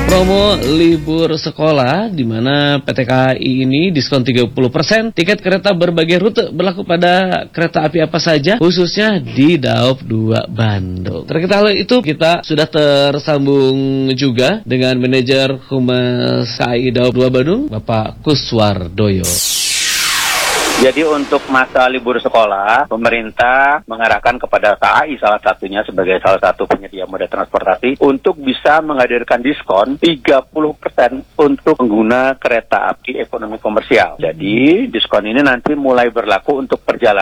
Promo libur sekolah di mana PT KAI ini diskon 30%, tiket kereta berbagai rute berlaku pada kereta api apa saja, khususnya di Daop 2 Bandung. Terkait hal itu kita sudah tersambung juga dengan manajer Humas KAI Daop 2 Bandung, Bapak Kuswardoyo. Jadi untuk masa libur sekolah, pemerintah mengarahkan kepada KAI salah satunya sebagai salah satu penyedia moda transportasi untuk bisa menghadirkan diskon 30% untuk pengguna kereta api ekonomi komersial. Jadi diskon ini nanti mulai berlaku untuk perjalanan